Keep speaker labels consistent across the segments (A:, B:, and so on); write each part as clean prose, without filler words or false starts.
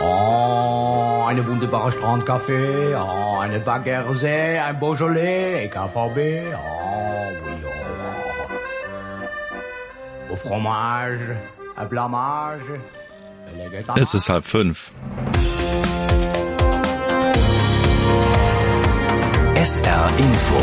A: Oh, eine wunderbare Strandcafé, oh, eine Baguette, ein Beaujolais, KVB, oh, oui, oh. Au fromage, un blamage.
B: Es ist 4:30.
C: SR Info.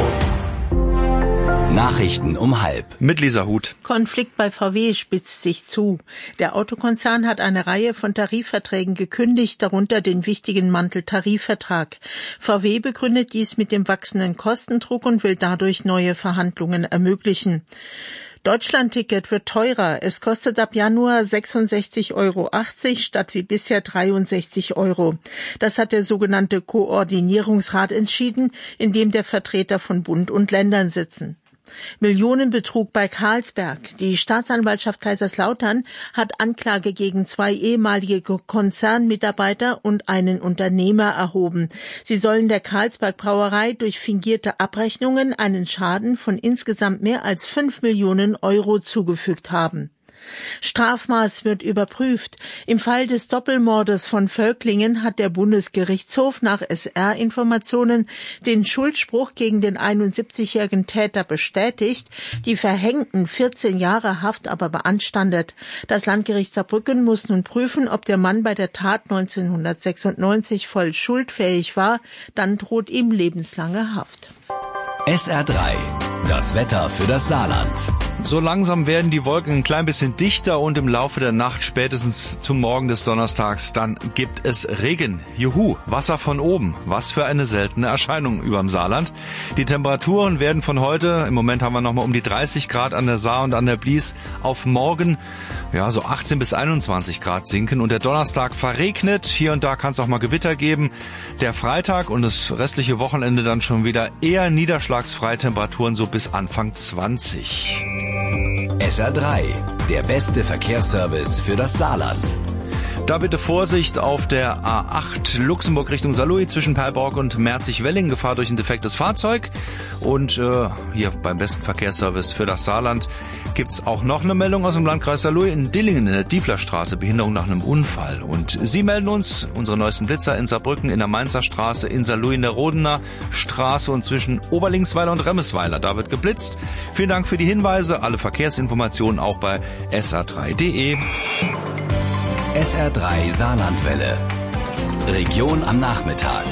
C: Nachrichten um 12:30.
B: Mit Lisa Huth.
D: Konflikt bei VW spitzt sich zu. Der Autokonzern hat eine Reihe von Tarifverträgen gekündigt, darunter den wichtigen Manteltarifvertrag. VW begründet dies mit dem wachsenden Kostendruck und will dadurch neue Verhandlungen ermöglichen. Deutschlandticket wird teurer. Es kostet ab Januar 66,80 € statt wie bisher 63 €. Das hat der sogenannte Koordinierungsrat entschieden, in dem der Vertreter von Bund und Ländern sitzen. Millionenbetrug bei Carlsberg. Die Staatsanwaltschaft Kaiserslautern hat Anklage gegen 2 ehemalige Konzernmitarbeiter und einen Unternehmer erhoben. Sie sollen der Carlsberg Brauerei durch fingierte Abrechnungen einen Schaden von insgesamt mehr als 5 Millionen € zugefügt haben. Strafmaß wird überprüft. Im Fall des Doppelmordes von Völklingen hat der Bundesgerichtshof nach SR-Informationen den Schuldspruch gegen den 71-jährigen Täter bestätigt, die verhängten 14 Jahre Haft aber beanstandet. Das Landgericht Saarbrücken muss nun prüfen, ob der Mann bei der Tat 1996 voll schuldfähig war. Dann droht ihm lebenslange Haft.
C: SR3. Das Wetter für das Saarland.
B: So langsam werden die Wolken ein klein bisschen dichter und im Laufe der Nacht, spätestens zum Morgen des Donnerstags, dann gibt es Regen. Juhu, Wasser von oben. Was für eine seltene Erscheinung überm Saarland. Die Temperaturen werden von heute, im Moment haben wir nochmal um die 30 Grad an der Saar und an der Blies, auf morgen ja so 18 bis 21 Grad sinken. Und der Donnerstag verregnet. Hier und da kann es auch mal Gewitter geben. Der Freitag und das restliche Wochenende dann schon wieder eher niederschlagsfrei, Temperaturen so bis Anfang 20.
C: SR3, der beste Verkehrsservice für das Saarland.
B: Da bitte Vorsicht auf der A8 Luxemburg Richtung Saarlouis zwischen Perlborg und Merzig-Welling. Gefahr durch ein defektes Fahrzeug. Und hier beim besten Verkehrsservice für das Saarland gibt's auch noch eine Meldung aus dem Landkreis Saarlouis in Dillingen in der Dieflerstraße. Behinderung nach einem Unfall. Und Sie melden uns, unsere neuesten Blitzer in Saarbrücken, in der Mainzer Straße, in Saarlouis in der Rodener Straße und zwischen Oberlingsweiler und Remmisweiler. Da wird geblitzt. Vielen Dank für die Hinweise. Alle Verkehrsinformationen auch bei sr3.de.
C: SR3 Saarlandwelle. Region am Nachmittag.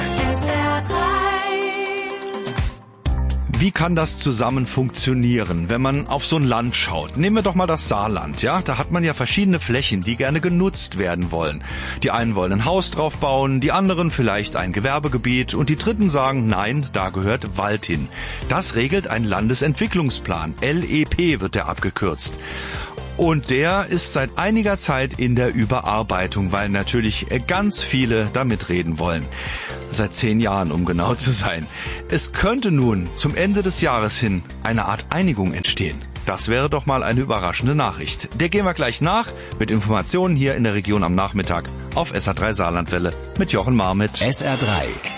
B: Wie kann das zusammen funktionieren, wenn man auf so ein Land schaut? Nehmen wir doch mal das Saarland, ja? Da hat man ja verschiedene Flächen, die gerne genutzt werden wollen. Die einen wollen ein Haus drauf bauen, die anderen vielleicht ein Gewerbegebiet und die dritten sagen, nein, da gehört Wald hin. Das regelt ein Landesentwicklungsplan. LEP wird der abgekürzt. Und der ist seit einiger Zeit in der Überarbeitung, weil natürlich ganz viele da mitreden wollen. Seit 10 Jahren, um genau zu sein. Es könnte nun zum Ende des Jahres hin eine Art Einigung entstehen. Das wäre doch mal eine überraschende Nachricht. Der gehen wir gleich nach mit Informationen hier in der Region am Nachmittag auf SR3 Saarlandwelle mit Jochen Marmit.
C: SR3